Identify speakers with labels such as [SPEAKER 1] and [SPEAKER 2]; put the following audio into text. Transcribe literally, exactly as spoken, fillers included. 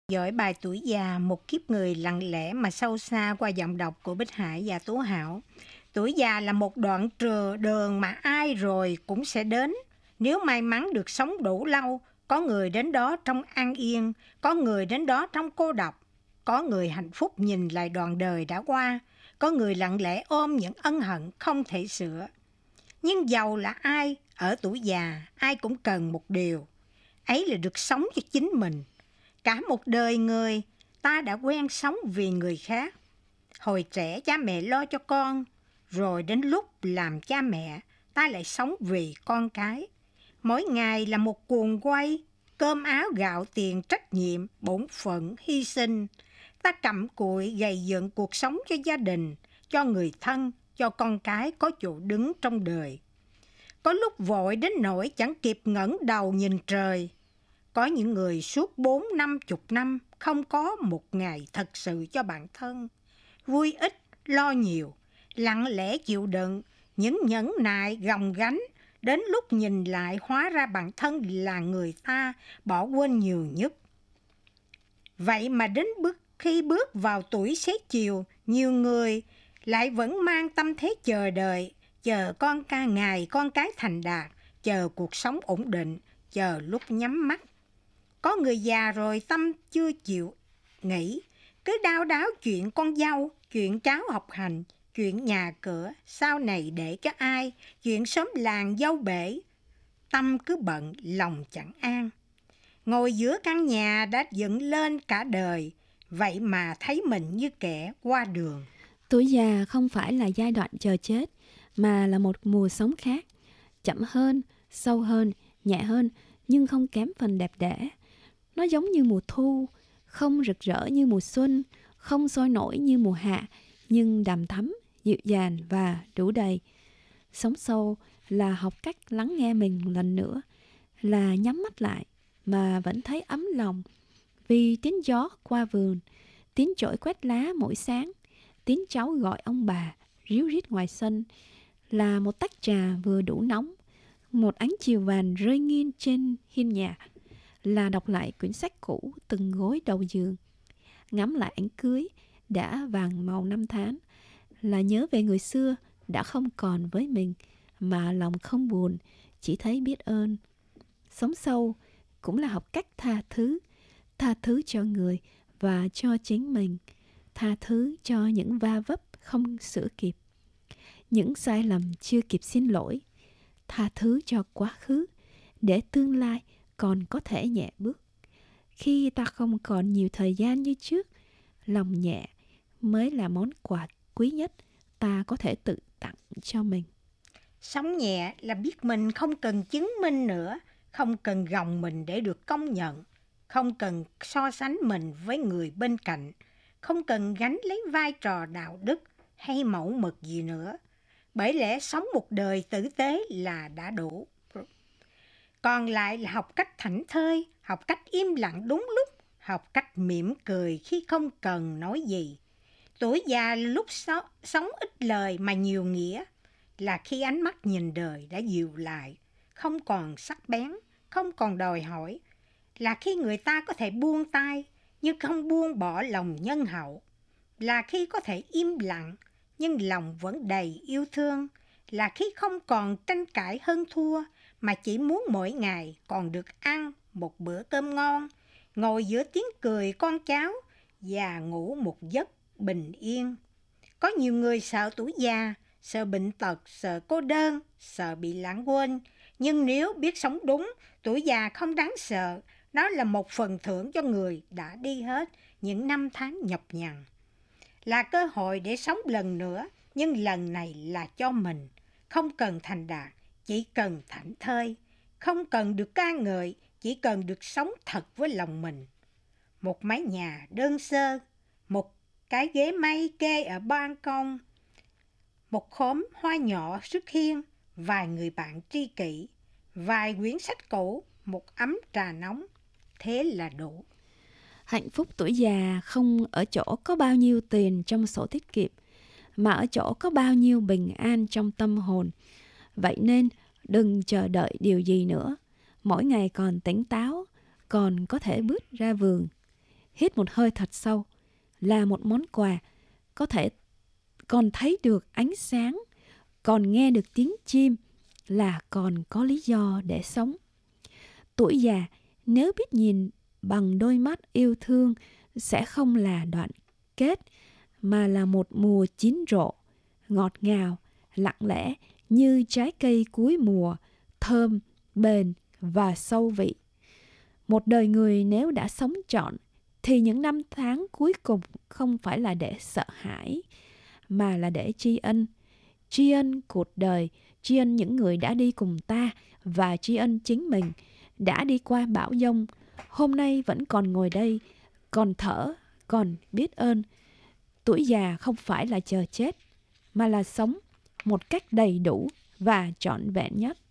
[SPEAKER 1] Dõi bài Tuổi già, một kiếp người lặng lẽ mà sâu xa qua giọng đọc của Bích Hải và Tú Hảo. Tuổi già là một đoạn trừ đường mà ai rồi cũng sẽ đến. Nếu may mắn được sống đủ lâu, có người đến đó trong an yên, có người đến đó trong cô độc, có người hạnh phúc nhìn lại đoạn đời đã qua, có người lặng lẽ ôm những ân hận không thể sửa. Nhưng dầu là ai, ở tuổi già, ai cũng cần một điều. Ấy là được sống cho chính mình. Cả một đời người, ta đã quen sống vì người khác. Hồi trẻ cha mẹ lo cho con, rồi đến lúc làm cha mẹ, ta lại sống vì con cái. Mỗi ngày là một cuồng quay, cơm áo gạo tiền trách nhiệm, bổn phận, hy sinh. Ta cặm cụi gầy dựng cuộc sống cho gia đình, cho người thân, cho con cái có chỗ đứng trong đời. Có lúc vội đến nỗi chẳng kịp ngẩng đầu nhìn trời. Có những người suốt bốn năm chục năm không có một ngày thật sự cho bản thân. Vui ít, lo nhiều, lặng lẽ chịu đựng, những nhẫn nại gồng gánh. Đến lúc nhìn lại hóa ra bản thân là người ta bỏ quên nhiều nhất. Vậy mà đến bước khi bước vào tuổi xế chiều, nhiều người lại vẫn mang tâm thế chờ đợi, chờ con ca ngày con cái thành đạt, chờ cuộc sống ổn định, chờ lúc nhắm mắt. Có người già rồi tâm chưa chịu nghỉ, cứ đau đáu chuyện con dâu, chuyện cháu học hành, chuyện nhà cửa, sau này để cho ai, chuyện xóm làng dâu bể. Tâm cứ bận, lòng chẳng an. Ngồi giữa căn nhà đã dựng lên cả đời, vậy mà thấy mình như kẻ qua đường.
[SPEAKER 2] Tuổi già không phải là giai đoạn chờ chết, mà là một mùa sống khác. Chậm hơn, sâu hơn, nhẹ hơn, nhưng không kém phần đẹp đẽ. Nó giống như mùa thu, không rực rỡ như mùa xuân, không sôi nổi như mùa hạ, nhưng đằm thắm, dịu dàng và đủ đầy. Sống sâu là học cách lắng nghe mình lần nữa, là nhắm mắt lại mà vẫn thấy ấm lòng. Vì tiếng gió qua vườn, tiếng chổi quét lá mỗi sáng, tiếng cháu gọi ông bà ríu rít ngoài sân, là một tách trà vừa đủ nóng, một ánh chiều vàng rơi nghiêng trên hiên nhà, là đọc lại quyển sách cũ từng gối đầu giường, ngắm lại ảnh cưới đã vàng màu năm tháng, là nhớ về người xưa đã không còn với mình, mà lòng không buồn, chỉ thấy biết ơn. Sống sâu cũng là học cách tha thứ, tha thứ cho người và cho chính mình, tha thứ cho những va vấp không sửa kịp, những sai lầm chưa kịp xin lỗi, tha thứ cho quá khứ để tương lai còn có thể nhẹ bước. Khi ta không còn nhiều thời gian như trước, lòng nhẹ mới là món quà quý nhất ta có thể tự tặng cho mình.
[SPEAKER 1] Sống nhẹ là biết mình không cần chứng minh nữa, không cần gồng mình để được công nhận, không cần so sánh mình với người bên cạnh, không cần gánh lấy vai trò đạo đức hay mẫu mực gì nữa. Bởi lẽ sống một đời tử tế là đã đủ. Còn lại là học cách thảnh thơi, học cách im lặng đúng lúc, học cách mỉm cười khi không cần nói gì. Tuổi già là lúc sống ít lời mà nhiều nghĩa, là khi ánh mắt nhìn đời đã dịu lại, không còn sắc bén, không còn đòi hỏi, là khi người ta có thể buông tay nhưng không buông bỏ lòng nhân hậu, là khi có thể im lặng nhưng lòng vẫn đầy yêu thương, là khi không còn tranh cãi hơn thua mà chỉ muốn mỗi ngày còn được ăn một bữa cơm ngon, ngồi giữa tiếng cười con cháu và ngủ một giấc bình yên. Có nhiều người sợ tuổi già, sợ bệnh tật, sợ cô đơn, sợ bị lãng quên. Nhưng nếu biết sống đúng, tuổi già không đáng sợ. Nó là một phần thưởng cho người đã đi hết những năm tháng nhọc nhằn. Là cơ hội để sống lần nữa, nhưng lần này là cho mình. Không cần thành đạt, chỉ cần thảnh thơi. Không cần được ca ngợi, chỉ cần được sống thật với lòng mình. Một mái nhà đơn sơ, một cái ghế mây kê ở ban công, một khóm hoa nhỏ trước hiên, vài người bạn tri kỷ, vài quyển sách cũ, một ấm trà nóng, thế là đủ.
[SPEAKER 2] Hạnh phúc tuổi già không ở chỗ có bao nhiêu tiền trong sổ tiết kiệm, mà ở chỗ có bao nhiêu bình an trong tâm hồn. Vậy nên đừng chờ đợi điều gì nữa. Mỗi ngày còn tỉnh táo, còn có thể bước ra vườn, hít một hơi thật sâu là một món quà. Có thể còn thấy được ánh sáng, còn nghe được tiếng chim là còn có lý do để sống. Tuổi già nếu biết nhìn bằng đôi mắt yêu thương sẽ không là đoạn kết, mà là một mùa chín rộ, ngọt ngào, lặng lẽ như trái cây cuối mùa, thơm, bền và sâu vị. Một đời người nếu đã sống trọn, thì những năm tháng cuối cùng không phải là để sợ hãi, mà là để tri ân. Tri ân cuộc đời, tri ân những người đã đi cùng ta, và tri ân chính mình đã đi qua bão giông. Hôm nay vẫn còn ngồi đây, còn thở, còn biết ơn. Tuổi già không phải là chờ chết, mà là sống một cách đầy đủ và trọn vẹn nhất.